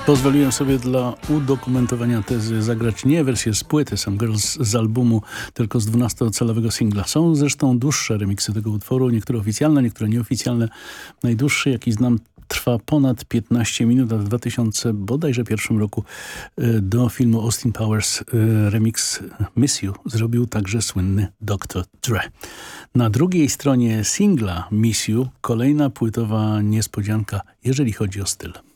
Pozwoliłem sobie dla udokumentowania tezy zagrać nie wersję z płyty Some Girls z albumu, tylko z 12-calowego singla. Są zresztą dłuższe remiksy tego utworu, niektóre oficjalne, niektóre nieoficjalne. Najdłuższy, jaki znam, trwa ponad 15 minut, a w 2001 roku do filmu Austin Powers remix Miss You zrobił także słynny Dr. Dre. Na drugiej stronie singla Miss You kolejna płytowa niespodzianka, jeżeli chodzi o styl.